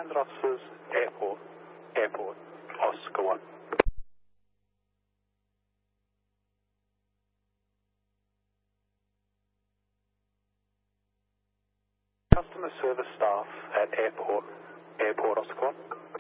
Transit officers, airport, airport, Oscar 1. Customer service staff at airport, airport, Oscar 1.